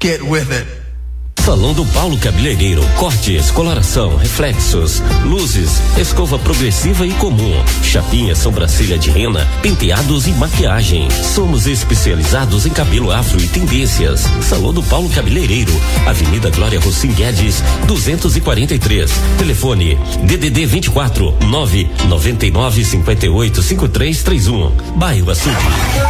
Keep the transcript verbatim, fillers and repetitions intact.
Get with it. Salão do Paulo Cabeleireiro, cortes, coloração, reflexos, luzes, escova progressiva e comum, chapinha, sobrancelha de rena, penteados e maquiagem. Somos especializados em cabelo afro e tendências. Salão do Paulo Cabeleireiro, Avenida Glória Rossim Guedes, duzentos e quarenta e três. Telefone D D D vinte e quatro, nove nove nove, cinquenta e oito, cinquenta e três trinta e um. Bairro Açude.